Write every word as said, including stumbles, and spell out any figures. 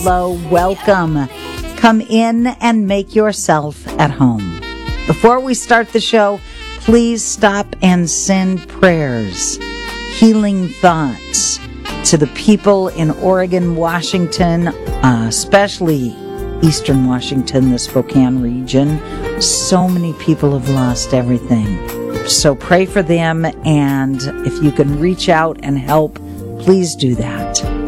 Hello, welcome. Come in and make yourself at home. Before we start the show, please stop and send prayers, healing thoughts to the people in Oregon, Washington, uh, especially Eastern Washington, the Spokane region. So many people have lost everything. So pray for them, and if you can reach out and help, please do that.